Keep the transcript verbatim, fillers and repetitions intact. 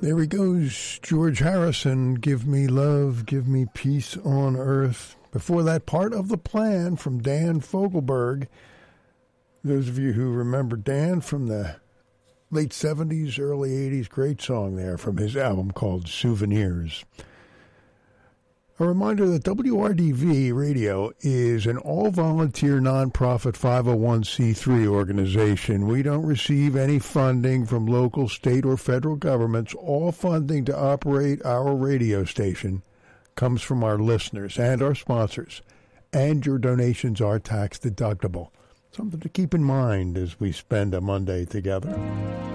There he goes, George Harrison, Give Me Love, Give Me Peace on Earth. Before that, Part of the Plan from Dan Fogelberg. Those of you who remember Dan from the late seventies, early eighties, great song there from his album called Souvenirs. A reminder that W R D V Radio is an all-volunteer nonprofit five oh one c three organization. We don't receive any funding from local, state, or federal governments. All funding to operate our radio station comes from our listeners and our sponsors, and your donations are tax-deductible. Something to keep in mind as we spend a Monday together.